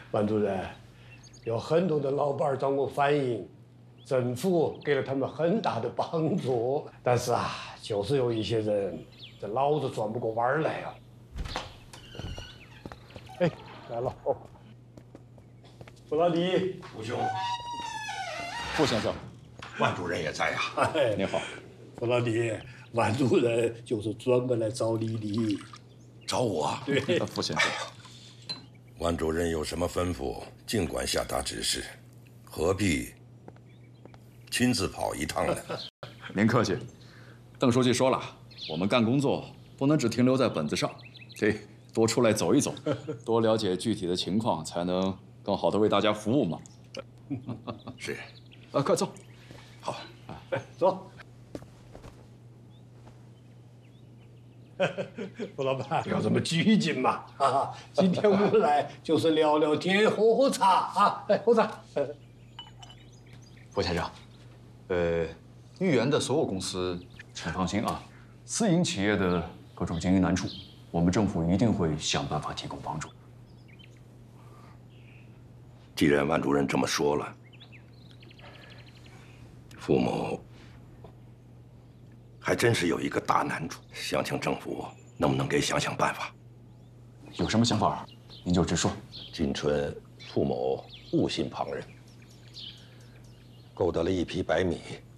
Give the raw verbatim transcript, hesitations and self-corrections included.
万主任，有很多的老板找我反映，政府给了他们很大的帮助，但是啊，就是有一些人这脑子转不过弯来呀、啊。哎，来了哦，傅老弟， 傅兄， 傅先生， 万主任也在呀。 哎， 您好， 傅老弟，万主任就是专门来找你的。 找我？ 对， 傅先生。 万主任有什么吩咐，尽管下达指示，何必亲自跑一趟呢？ 您客气，邓书记说了，我们干工作不能只停留在本子上，得多出来走一走，多了解具体的情况，才能更好的为大家服务嘛。 是， 啊，快坐。 好， 哎，走。傅老板，不要这么拘谨嘛！啊，今天我们来就是聊聊天，喝喝茶啊！来喝茶。 傅先生，呃，豫园的所有公司，请放心啊，私营企业的各种经营难处，我们政府一定会想办法提供帮助。 既然万主任这么说了，傅某还真是有一个大难处，想请政府能不能给想想办法？ 有什么想法，您就直说。 今春傅某误信旁人，购得了一批白米，